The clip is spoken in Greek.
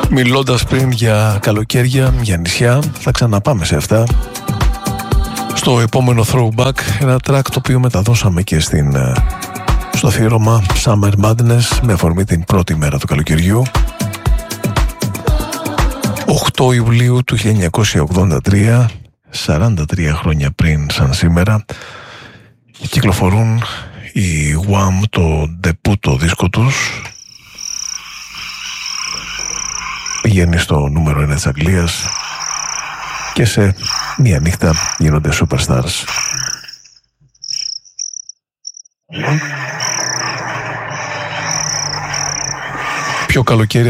Μιλώντας πριν για καλοκαίρια, για νησιά, θα ξαναπάμε σε αυτά. Στο επόμενο throwback, ένα track το οποίο μεταδώσαμε και στο αφιέρωμα Summer Madness με αφορμή την πρώτη μέρα του καλοκαιριού. 8 Ιουλίου του 1983, 43 χρόνια πριν σαν σήμερα, κυκλοφορούν οι Wham το ντεπούτο δίσκο τους. Πηγαίνει στο νούμερο 1 της Αγγλίας και σε μία νύχτα γίνονται superstars. Πιο καλοκαίρι